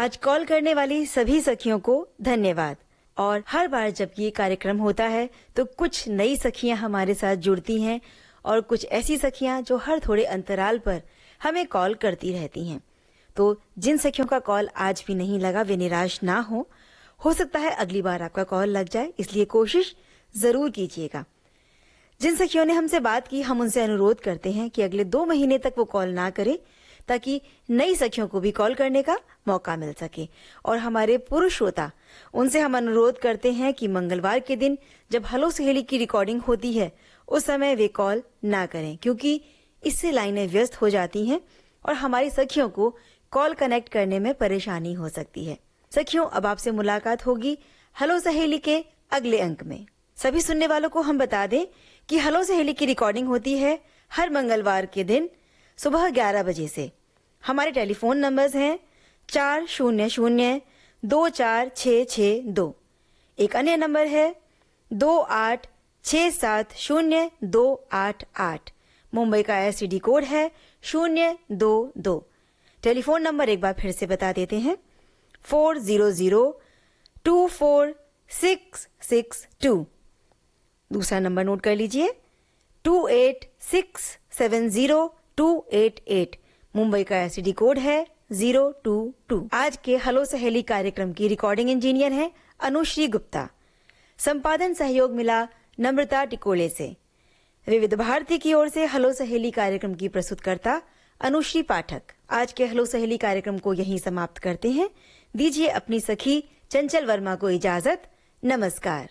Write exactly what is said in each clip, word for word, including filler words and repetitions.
आज कॉल करने वाली सभी सखियों को धन्यवाद। और हर बार जब ये कार्यक्रम होता है तो कुछ नई सखियां हमारे साथ जुड़ती हैं और कुछ ऐसी सखियां जो हर थोड़े अंतराल पर हमें कॉल करती रहती हैं। तो जिन सखियों का कॉल आज भी नहीं लगा वे निराश ना हो हो सकता है अगली बार आपका कॉल लग जाए, इसलिए कोशिश जरूर कीजिएगा। जिन सखियों ने हमसे बात की हम उनसे अनुरोध करते हैं कि अगले दो महीने तक वो कॉल ना करें ताकि नई सखियों को भी कॉल करने का मौका मिल सके। और हमारे पुरुष श्रोता उनसे हम अनुरोध करते हैं कि मंगलवार के दिन जब हेलो सहेली की रिकॉर्डिंग होती है उस समय वे कॉल ना करें, क्योंकि इससे लाइनें व्यस्त हो जाती हैं और हमारी सखियों को कॉल कनेक्ट करने में परेशानी हो सकती है। सखियों, अब आपसे मुलाकात होगी हेलो सहेली के अगले अंक में। सभी सुनने वालों को हम बता दें कि हेलो सहेली की रिकॉर्डिंग होती है हर मंगलवार के दिन सुबह ग्यारह बजे से। हमारे टेलीफोन नंबर्स हैं चार शून्य शून्य दो चार छः छः दो। एक अन्य नंबर है दो आठ छः सात शून्य दो आठ आठ। मुंबई का एसटीडी कोड है शून्य दो दो। टेलीफोन नंबर एक बार फिर से बता देते हैं फोर जीरो जीरो टू फोर सिक्स सिक्स टू। दूसरा नंबर नोट कर लीजिए two at six seven zero two at at. Mumbai का एसटीडी कोड है जीरो टू टू। आज के हेलो सहेली कार्यक्रम की रिकॉर्डिंग इंजीनियर हैं अनुश्री गुप्ता। संपादन सहयोग मिला नम्रता टिकोले से। विविध भारती की ओर से हेलो सहेली कार्यक्रम की प्रस्तुतकर्ता अनुश्री पाठक। आज के हेलो सहेली कार्यक्रम को यहीं समाप्त करते हैं। दीजिए अपनी सखी चंचल वर्मा को इजाजत। नमस्कार।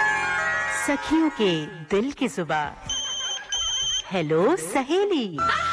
सखियों के दिल की जुबान हेलो सहेली।